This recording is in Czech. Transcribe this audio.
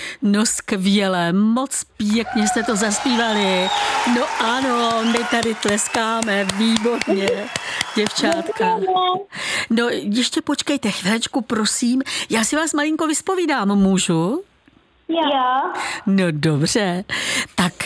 No skvěle, moc pěkně jste to zaspívali. No ano, my tady tleskáme, výborně, děvčátka. No ještě počkejte chvílečku, prosím, já si vás malinko vyspovídám, můžu? Jo. No dobře, tak